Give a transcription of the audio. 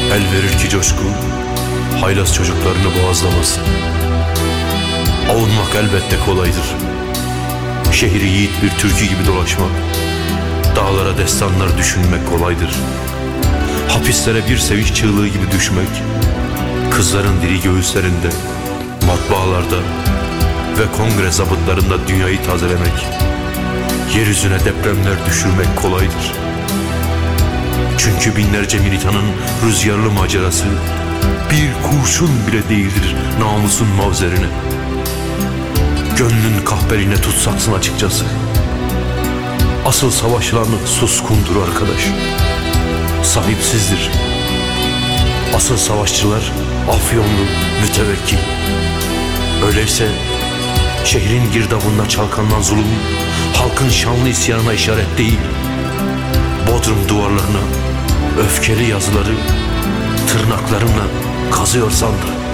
El verir ki coşku haylaz çocuklarını boğazlamasın. Avunmak elbette kolaydır. Şehri yiğit bir türkü gibi dolaşmak, dağlara destanlar düşünmek kolaydır. Hapislere bir sevinç çığlığı gibi düşmek, kızların diri göğüslerinde, matbaalarda ve kongre zabıtlarında dünyayı tazelemek, yeryüzüne depremler düşürmek kolaydır. Çünkü binlerce militanın rüzgarlı macerası bir kurşun bile değildir namusun mavzerine. Gönlün kahpeline tutsaksın açıkçası. Asıl savaşılan suskundur arkadaş, sahipsizdir. Asıl savaşçılar afyonlu, mütevekkil. Öyleyse şehrin girdabında çalkanılan zulüm halkın şanlı isyanına işaret değil, Bodrum duvarlarına öfkeli yazıları tırnaklarımla kazıyorsan da